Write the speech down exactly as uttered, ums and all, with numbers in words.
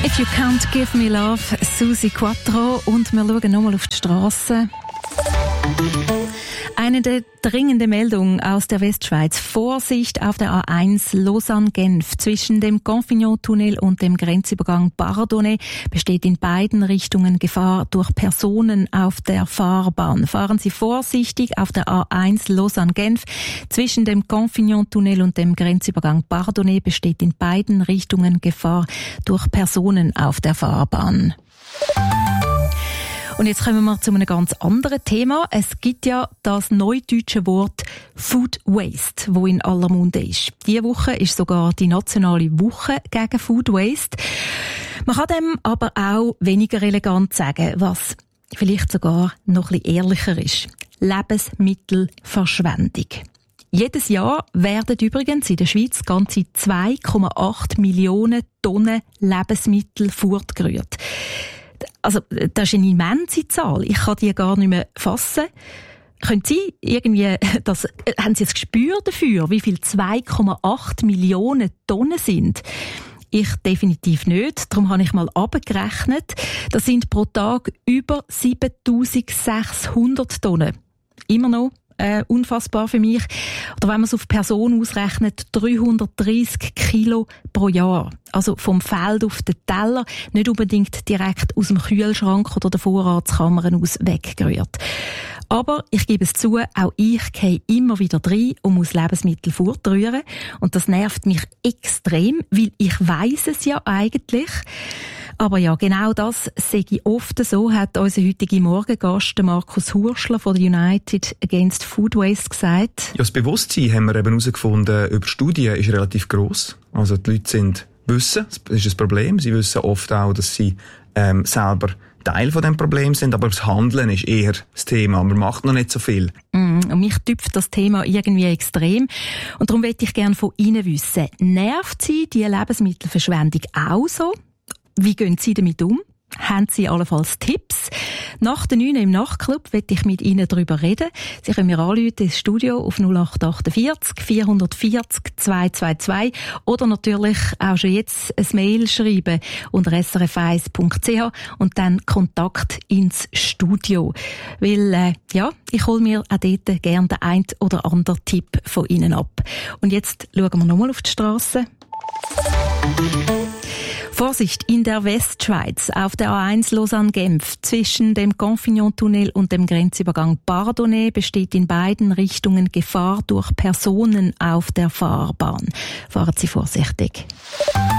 If You Can't Give Me Love, Susi Quattro. Und wir schauen nochmal auf die Straße. Eine der dringenden Meldungen aus der Westschweiz. Vorsicht auf der A eins Lausanne-Genf. Zwischen dem Confignot-Tunnel und dem Grenzübergang Bardonnay besteht in beiden Richtungen Gefahr durch Personen auf der Fahrbahn. Fahren Sie vorsichtig auf der A eins Lausanne-Genf. Zwischen dem Confignot-Tunnel und dem Grenzübergang Bardonnay besteht in beiden Richtungen Gefahr durch Personen auf der Fahrbahn. Und jetzt kommen wir zu einem ganz anderen Thema. Es gibt ja das neudeutsche Wort Food Waste, wo in aller Munde ist. Diese Woche ist sogar die nationale Woche gegen Food Waste. Man kann dem aber auch weniger elegant sagen, was vielleicht sogar noch ein bisschen ehrlicher ist. Lebensmittelverschwendung. Jedes Jahr werden übrigens in der Schweiz ganze zwei Komma acht Millionen Tonnen Lebensmittel fortgerührt. Also, das ist eine immense Zahl. Ich kann die gar nicht mehr fassen. Können Sie irgendwie, das, haben Sie ein Gespür dafür, wie viel zwei Komma acht Millionen Tonnen sind? Ich definitiv nicht. Darum habe ich mal abgerechnet. Das sind pro Tag über siebentausendsechshundert Tonnen. Immer noch äh, unfassbar für mich. Oder wenn man es auf Person ausrechnet, dreihundertdreissig Kilo pro Jahr. Also vom Feld auf den Teller, nicht unbedingt direkt aus dem Kühlschrank oder der Vorratskammer aus weggerührt. Aber ich gebe es zu, auch ich gehe immer wieder rein und muss Lebensmittel fortrühren. Und das nervt mich extrem, weil ich weiss es ja eigentlich. Aber ja, genau das sehe ich oft so, hat unser heutiger Morgengast Markus Hurschler von der United Against Food Waste gesagt. Ja, das Bewusstsein, haben wir eben herausgefunden, über Studien ist relativ gross. Also die Leute sind wissen, das ist ein Problem. Sie wissen oft auch, dass sie ähm, selber Teil von dem Problem sind, aber das Handeln ist eher das Thema. Man macht noch nicht so viel. Mm, und mich tüpft das Thema irgendwie extrem. Und darum möchte ich gerne von Ihnen wissen, nervt Sie die Lebensmittelverschwendung auch so? Wie gehen Sie damit um? Haben Sie allenfalls Tipps? Nach der neun im Nachtclub möchte ich mit Ihnen darüber reden. Sie können mir anrufen ins Studio auf null acht achtundvierzig vierhundertvierzig zweihundertzweiundzwanzig oder natürlich auch schon jetzt ein Mail schreiben unter s r f eins punkt c h und dann Kontakt ins Studio. Weil, äh, ja, ich hole mir auch dort gerne den einen oder anderen Tipp von Ihnen ab. Und jetzt schauen wir nochmal auf die Straße. Vorsicht in der Westschweiz auf der A eins Lausanne-Genf. Zwischen dem Confignot-Tunnel und dem Grenzübergang Bardonnay besteht in beiden Richtungen Gefahr durch Personen auf der Fahrbahn. Fahren Sie vorsichtig.